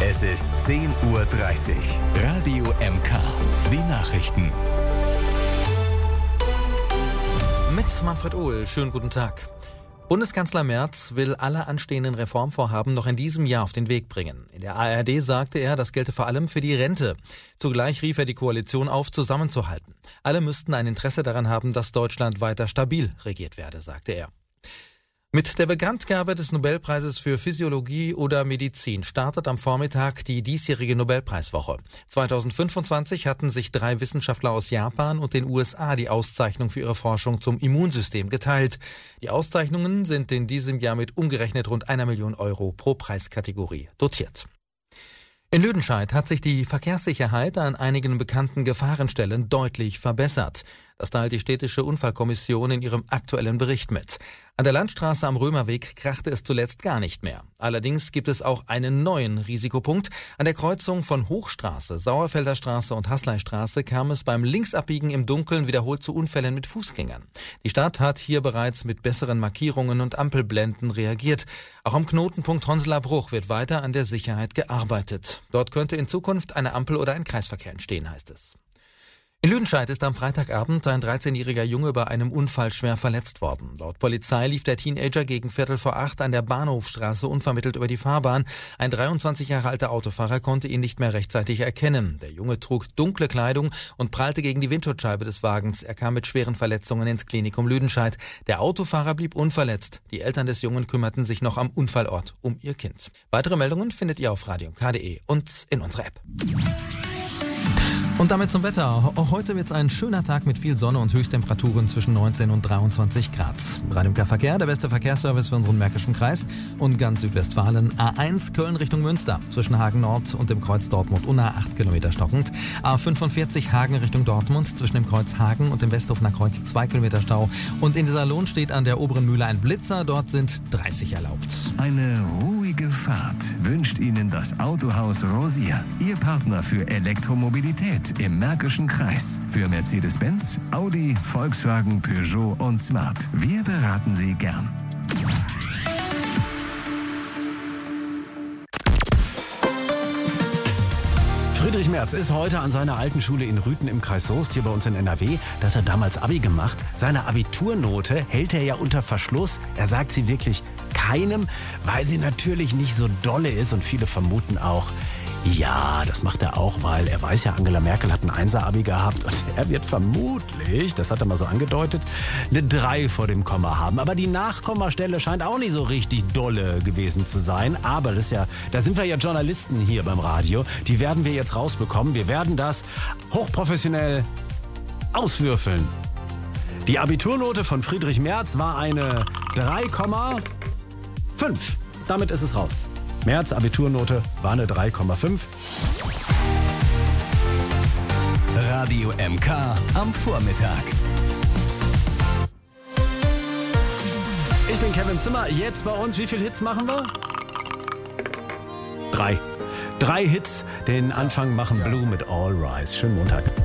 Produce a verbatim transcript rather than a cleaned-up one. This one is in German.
Es ist zehn Uhr dreißig. Radio M K. Die Nachrichten. Mit Manfred Ohl. Schönen guten Tag. Bundeskanzler Merz will alle anstehenden Reformvorhaben noch in diesem Jahr auf den Weg bringen. In der A R D sagte er, das gelte vor allem für die Rente. Zugleich rief er die Koalition auf, zusammenzuhalten. Alle müssten ein Interesse daran haben, dass Deutschland weiter stabil regiert werde, sagte er. Mit der Bekanntgabe des Nobelpreises für Physiologie oder Medizin startet am Vormittag die diesjährige Nobelpreiswoche. zweitausendfünfundzwanzig hatten sich drei Wissenschaftler aus Japan und den U S A die Auszeichnung für ihre Forschung zum Immunsystem geteilt. Die Auszeichnungen sind in diesem Jahr mit umgerechnet rund einer Million Euro pro Preiskategorie dotiert. In Lüdenscheid hat sich die Verkehrssicherheit an einigen bekannten Gefahrenstellen deutlich verbessert. Das teilt die städtische Unfallkommission in ihrem aktuellen Bericht mit. An der Landstraße am Römerweg krachte es zuletzt gar nicht mehr. Allerdings gibt es auch einen neuen Risikopunkt. An der Kreuzung von Hochstraße, Sauerfelder Straße und Haßleistraße kam es beim Linksabbiegen im Dunkeln wiederholt zu Unfällen mit Fußgängern. Die Stadt hat hier bereits mit besseren Markierungen und Ampelblenden reagiert. Auch am Knotenpunkt Honseler Bruch wird weiter an der Sicherheit gearbeitet. Dort könnte in Zukunft eine Ampel oder ein Kreisverkehr entstehen, heißt es. In Lüdenscheid ist am Freitagabend ein dreizehnjähriger Junge bei einem Unfall schwer verletzt worden. Laut Polizei lief der Teenager gegen Viertel vor acht an der Bahnhofstraße unvermittelt über die Fahrbahn. Ein dreiundzwanzig Jahre alter Autofahrer konnte ihn nicht mehr rechtzeitig erkennen. Der Junge trug dunkle Kleidung und prallte gegen die Windschutzscheibe des Wagens. Er kam mit schweren Verletzungen ins Klinikum Lüdenscheid. Der Autofahrer blieb unverletzt. Die Eltern des Jungen kümmerten sich noch am Unfallort um ihr Kind. Weitere Meldungen findet ihr auf radio punkt de und in unserer App. Und damit zum Wetter. Auch heute wird es ein schöner Tag mit viel Sonne und Höchsttemperaturen zwischen neunzehn und dreiundzwanzig Grad. Radio M K Verkehr, der beste Verkehrsservice für unseren Märkischen Kreis und ganz Südwestfalen. A eins Köln Richtung Münster zwischen Hagen Nord und dem Kreuz Dortmund-Unna acht Kilometer stockend. A fünfundvierzig Hagen Richtung Dortmund zwischen dem Kreuz Hagen und dem Westhofener Kreuz zwei Kilometer Stau. Und in Iserlohn steht an der Oberen Mühle ein Blitzer, dort sind dreißig erlaubt. Eine ruhige Fahrt wünscht Ihnen das Autohaus Rosier. Ihr Partner für Elektromobilität im Märkischen Kreis. Für Mercedes-Benz, Audi, Volkswagen, Peugeot und Smart. Wir beraten Sie gern. Friedrich Merz ist heute an seiner alten Schule in Rüthen im Kreis Soest, hier bei uns in N R W. Da hat er damals Abi gemacht. Seine Abiturnote hält er ja unter Verschluss. Er sagt sie wirklich keinem, weil sie natürlich nicht so dolle ist. Und viele vermuten auch, ja, das macht er auch, weil er weiß ja, Angela Merkel hat ein Einser-Abi gehabt und er wird vermutlich, das hat er mal so angedeutet, eine drei vor dem Komma haben. Aber die Nachkommastelle scheint auch nicht so richtig dolle gewesen zu sein. Aber das ist ja, da sind wir ja Journalisten hier beim Radio. Die werden wir jetzt rausbekommen. Wir werden das hochprofessionell auswürfeln. Die Abiturnote von Friedrich Merz war eine drei Komma fünf. Damit ist es raus. Merz Abiturnote war eine drei Komma fünf. Radio M K am Vormittag. Ich bin Kevin Zimmer, jetzt bei uns. Wie viele Hits machen wir? Drei. Drei Hits. Den Anfang machen Blue mit All Rise. Schönen Montag.